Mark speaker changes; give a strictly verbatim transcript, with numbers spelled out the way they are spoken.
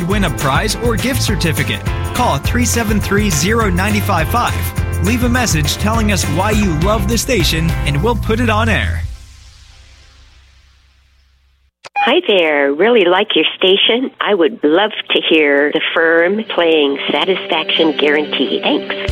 Speaker 1: could win a prize or gift certificate. Call three seven three, zero nine five five. Leave a message telling us why you love the station, and we'll put it on air.
Speaker 2: Hi there. Really like your station. I would love to hear the firm playing Satisfaction Guarantee. Thanks.